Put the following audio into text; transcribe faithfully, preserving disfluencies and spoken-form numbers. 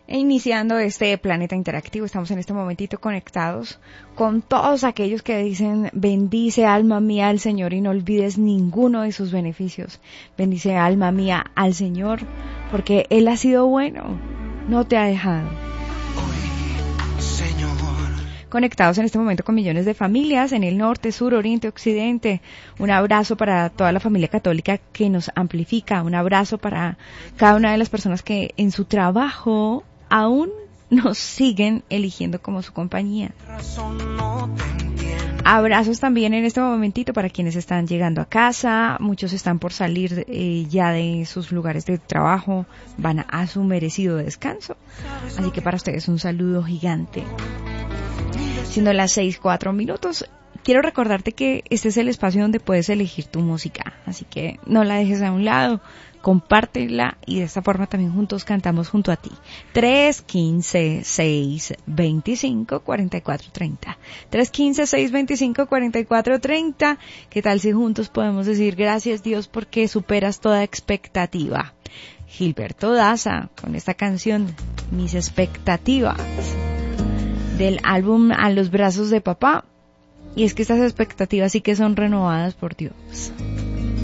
E iniciando este planeta interactivo, estamos en este momentito conectados con todos aquellos que dicen: bendice alma mía al Señor y no olvides ninguno de sus beneficios. Bendice alma mía al Señor porque Él ha sido bueno, no te ha dejado. Hoy, Señor. Conectados en este momento con millones de familias en el norte, sur, oriente, occidente. Un abrazo para toda la familia católica que nos amplifica. Un abrazo para cada una de las personas que en su trabajo aún nos siguen eligiendo como su compañía. Abrazos también en este momentito para quienes están llegando a casa. Muchos están por salir eh, ya de sus lugares de trabajo, van a, a su merecido descanso. Así que para ustedes un saludo gigante. Siendo las seis, cuatro minutos, quiero recordarte que este es el espacio donde puedes elegir tu música, así que no la dejes a un lado, compártela y de esta forma también juntos cantamos junto a ti. tres uno cinco, seis dos cinco, cuatro cuatro tres cero. tres uno cinco, seis dos cinco, cuatro cuatro tres cero. ¿Qué tal si juntos podemos decir gracias Dios porque superas toda expectativa? Gilberto Daza con esta canción, Mis Expectativas, del álbum A los brazos de papá. Y es que estas expectativas sí que son renovadas por Dios.